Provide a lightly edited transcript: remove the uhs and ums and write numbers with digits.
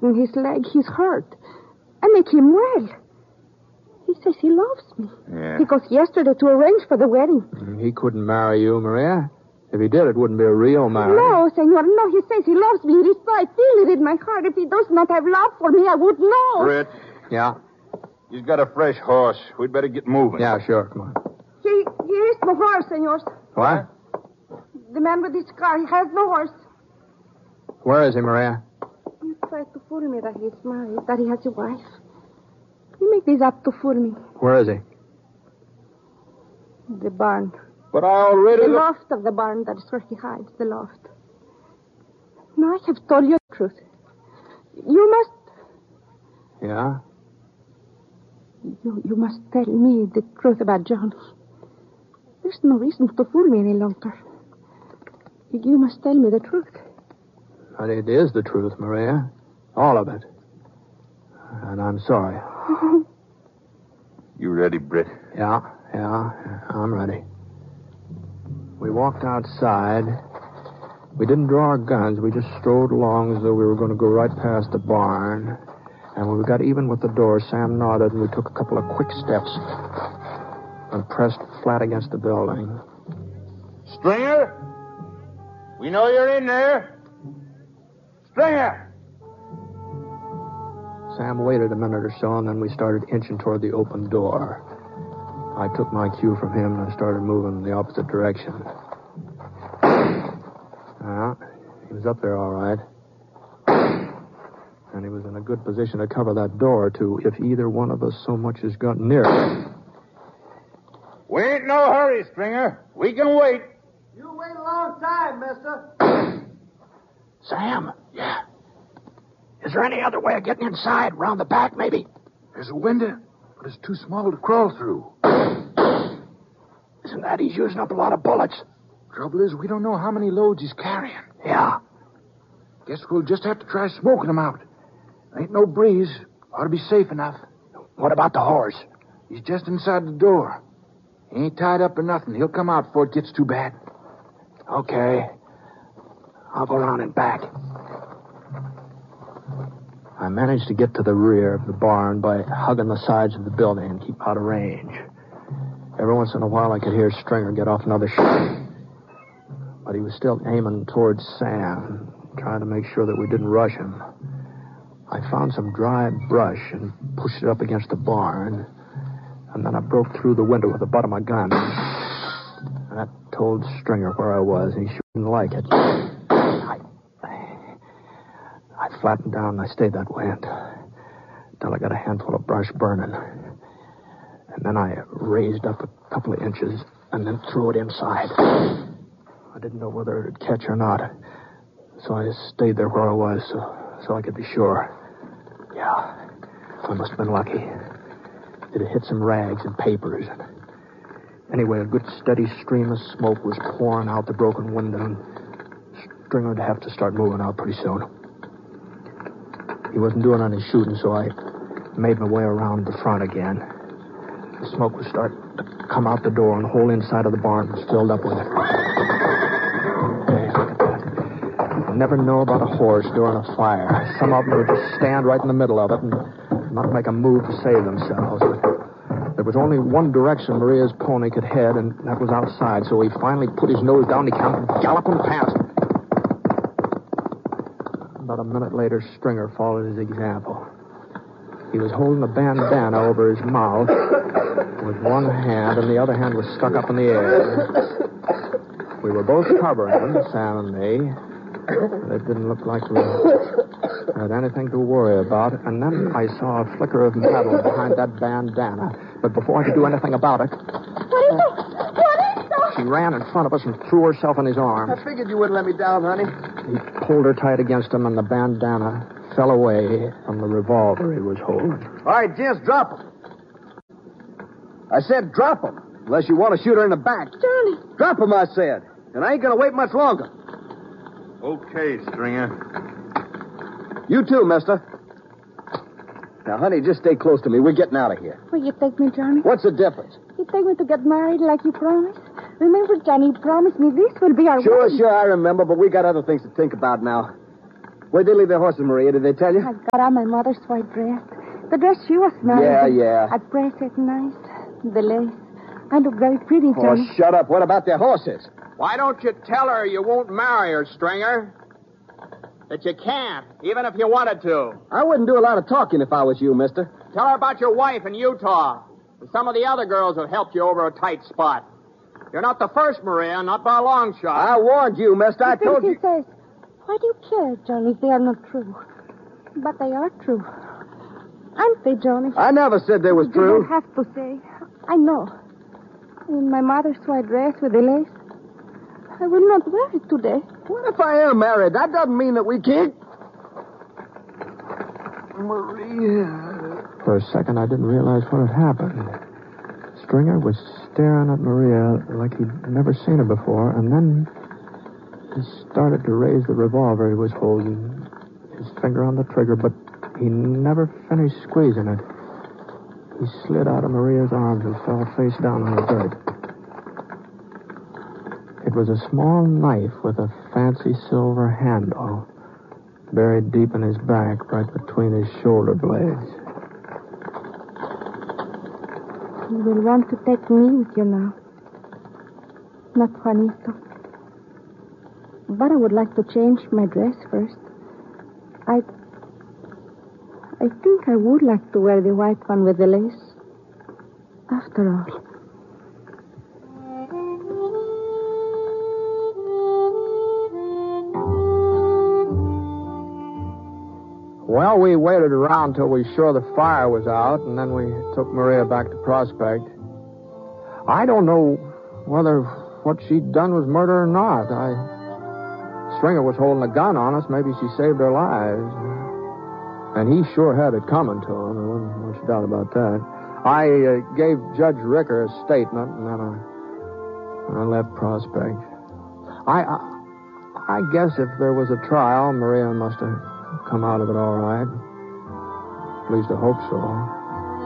in his leg. He's hurt. I make him well. He says he loves me. Yeah. He goes yesterday to arrange for the wedding. He couldn't marry you, Maria. If he did, it wouldn't be a real marriage. No, senor, no. He says he loves me. It is so. I feel it in my heart. If he does not have love for me, I would know. Britt, Yeah? he's got a fresh horse. We'd better get moving. Yeah, sure. Come on. Here is no horse, senors. What? The man with his car, he has no horse. Where is he, Maria? You try to fool me that he's married, that he has a wife. You make this up to fool me. Where is he? The barn. But I already... The loft of the barn, that is where he hides, the loft. Now I have told you the truth. You must... Yeah? You must tell me the truth about Johnny. There's no reason to fool me any longer. You must tell me the truth. But it is the truth, Maria. All of it. And I'm sorry. You ready, Britt? Yeah, I'm ready. We walked outside. We didn't draw our guns. We just strode along as though we were going to go right past the barn. And when we got even with the door, Sam nodded, and we took a couple of quick steps and pressed flat against the building. Stringer? We know you're in there. Stringer! Sam waited a minute or so, and then we started inching toward the open door. I took my cue from him and started moving in the opposite direction. He was up there all right. And he was in a good position to cover that door, too, if either one of us so much as got near it. We ain't no hurry, Stringer. We can wait. You wait a long time, mister. Sam? Yeah. Is there any other way of getting inside? Round the back, maybe? There's a window, but it's too small to crawl through. Isn't that he's using up a lot of bullets? Trouble is, we don't know how many loads he's carrying. Yeah. Guess we'll just have to try smoking him out. Ain't no breeze. Ought to be safe enough. What about the horse? He's just inside the door. He ain't tied up or nothing. He'll come out before it gets too bad. Okay. I'll go around and back. I managed to get to the rear of the barn by hugging the sides of the building and keep out of range. Every once in a while I could hear Stringer get off another shot. But he was still aiming towards Sam, trying to make sure that we didn't rush him. I found some dry brush and pushed it up against the barn. And then I broke through the window with the butt of my gun. And that told Stringer where I was. He sure didn't like it. I flattened down and I stayed that way until I got a handful of brush burning. And then I raised up a couple of inches and then threw it inside. I didn't know whether it would catch or not. So I stayed there where I was so I could be sure. Yeah, I must have been lucky. It had hit some rags and papers. Anyway, a good steady stream of smoke was pouring out the broken window, and Stringer would have to start moving out pretty soon. He wasn't doing any shooting, so I made my way around the front again. The smoke was starting to come out the door, and the whole inside of the barn was filled up with it. Hey, look at that. You never know about a horse during a fire. Some of them would just stand right in the middle of it and not make a move to save themselves. But there was only one direction Maria's pony could head, and that was outside, so he finally put his nose down and he came galloping past. About a minute later, Stringer followed his example. He was holding a bandana over his mouth with one hand, and the other hand was stuck up in the air. We were both covering him, Sam and me. It didn't look like we had anything to worry about. And then I saw a flicker of metal behind that bandana. But before I could do anything about it... What is it? What is it? She ran in front of us and threw herself in his arms. I figured you wouldn't let me down, honey. He pulled her tight against him, and the bandana fell away from the revolver he was holding. All right, gents, drop him. I said drop him, unless you want to shoot her in the back. Johnny. Drop him, I said. And I ain't going to wait much longer. Okay, Stringer. You too, mister. Now, honey, just stay close to me. We're getting out of here. Will you take me, Johnny? What's the difference? You take me to get married like you promised? Remember, Johnny, you promised me this will be our Sure, wedding. I remember, but we got other things to think about now. Where'd they leave their horses, Maria? Did they tell you? I've got on my mother's white dress. The dress she was married in. Yeah. I'd bracelet nice. The lace. I look very pretty, Johnny. Oh, shut up. What about their horses? Why don't you tell her you won't marry her, Stringer? That you can't, even if you wanted to. I wouldn't do a lot of talking if I was you, mister. Tell her about your wife in Utah. And some of the other girls have helped you over a tight spot. You're not the first, Maria, not by a long shot. I warned you, mister. I told you. He says, why do you care, Johnny, if they are not true? But they are true. Aren't they, Johnny? I never said they was You true. don't have to say. I know. In my mother's white dress with the lace. I will not wear it today. What if I am married? That doesn't mean that we can't. Maria. For a second, I didn't realize what had happened. Stringer was staring at Maria like he'd never seen her before, and then he started to raise the revolver he was holding, his finger on the trigger, but he never finished squeezing it. He slid out of Maria's arms and fell face down on the dirt. It was a small knife with a fancy silver handle, buried deep in his back, right between his shoulder blades. You will want to take me with you now. Not Juanito. But I would like to change my dress first. I think I would like to wear the white one with the lace. After all. Well, we waited around till we were sure the fire was out, and then we took Maria back to Prospect. I don't know whether what she'd done was murder or not. Stringer was holding a gun on us. Maybe she saved our lives. And he sure had it coming to him. There wasn't much doubt about that. I gave Judge Ricker a statement, and then I left Prospect. I guess if there was a trial, Maria must have come out of it all right. At least I hope so.